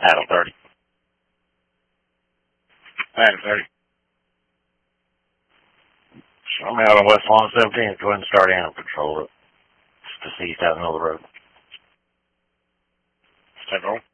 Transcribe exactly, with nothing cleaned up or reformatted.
Adam thirty. Adam thirty. I'm out on West Lawn seventeen. Go ahead and start animal control. It's deceased out in the middle of the road. Is that wrong?